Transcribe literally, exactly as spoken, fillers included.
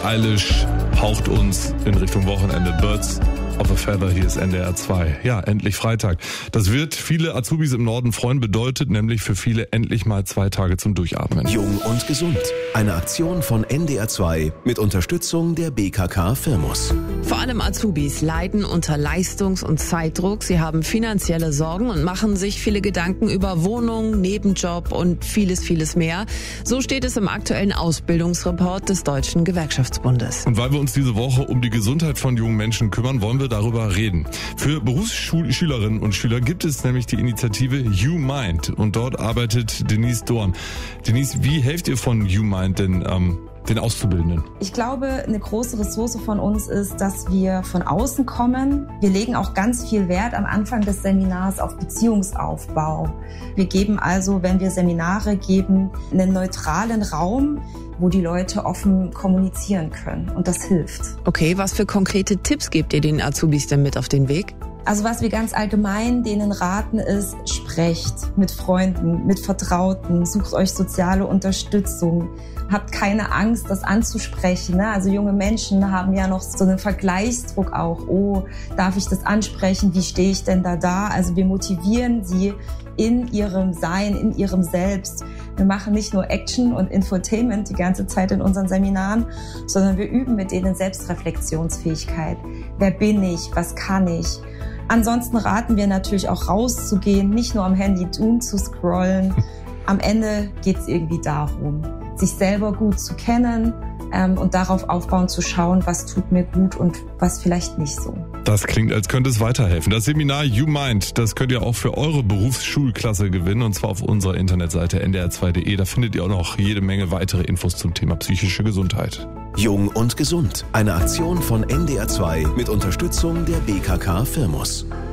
Eilish haucht uns in Richtung Wochenende. Birds of a Feather, hier ist N D R zwei. Ja, endlich Freitag. Das wird viele Azubis im Norden freuen, bedeutet nämlich für viele endlich mal zwei Tage zum Durchatmen. Jung und gesund. Eine Aktion von N D R zwei mit Unterstützung der B K K Firmus. Vor allem Azubis leiden unter Leistungs- und Zeitdruck. Sie haben finanzielle Sorgen und machen sich viele Gedanken über Wohnung, Nebenjob und vieles, vieles mehr. So steht es im aktuellen Ausbildungsreport des Deutschen Gewerkschaftsbundes. Und weil wir uns diese Woche um die Gesundheit von jungen Menschen kümmern, wollen wir darüber reden. Für Berufsschülerinnen und Schüler gibt es nämlich die Initiative YouMind und dort arbeitet Denise Dorn. Denise, wie helft ihr von YouMind denn ähm, den Auszubildenden? Ich glaube, eine große Ressource von uns ist, dass wir von außen kommen. Wir legen auch ganz viel Wert am Anfang des Seminars auf Beziehungsaufbau. Wir geben also, wenn wir Seminare geben, einen neutralen Raum, wo die Leute offen kommunizieren können. Und das hilft. Okay, was für konkrete Tipps gebt ihr den Azubis denn mit auf den Weg? Also was wir ganz allgemein denen raten ist, sprecht mit Freunden, mit Vertrauten, sucht euch soziale Unterstützung. Habt keine Angst, das anzusprechen. Ne? Also junge Menschen haben ja noch so einen Vergleichsdruck auch. Oh, darf ich das ansprechen? Wie stehe ich denn da da? Also wir motivieren sie in ihrem Sein, in ihrem Selbst. Wir machen nicht nur Action und Infotainment die ganze Zeit in unseren Seminaren, sondern wir üben mit denen Selbstreflexionsfähigkeit. Wer bin ich? Was kann ich? Ansonsten raten wir natürlich auch rauszugehen, nicht nur am Handy Doom zu scrollen. Am Ende geht es irgendwie darum, sich selber gut zu kennen ähm, und darauf aufbauen zu schauen, was tut mir gut und was vielleicht nicht so. Das klingt, als könnte es weiterhelfen. Das Seminar YouMind, das könnt ihr auch für eure Berufsschulklasse gewinnen und zwar auf unserer Internetseite N D R zwei Punkt de. Da findet ihr auch noch jede Menge weitere Infos zum Thema psychische Gesundheit. Jung und gesund. Eine Aktion von N D R zwei mit Unterstützung der B K K Firmus.